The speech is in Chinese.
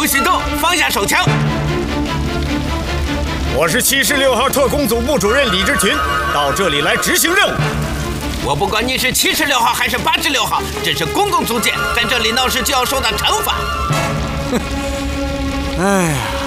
不许动，放下手枪。 我是76号特工组部主任李志群，到这里来执行任务。 我不管你是76号还是86号，这是公共租界，在这里闹事就要受到惩罚。 哎呀。